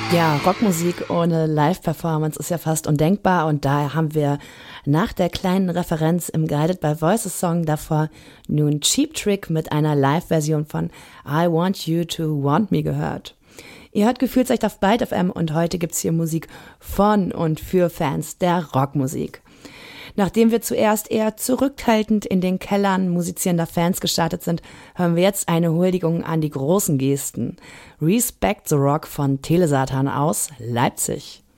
Ja, Rockmusik ohne Live-Performance ist ja fast undenkbar und daher haben wir nach der kleinen Referenz im Guided by Voices Song davor nun Cheap Trick mit einer Live-Version von I Want You to Want Me gehört. Ihr hört Gefühlsecht auf Byte FM und heute gibt's hier Musik von und für Fans der Rockmusik. Nachdem wir zuerst eher zurückhaltend in den Kellern musizierender Fans gestartet sind, hören wir jetzt eine Huldigung an die großen Gesten. Respect the Rock von Telesatan aus Leipzig.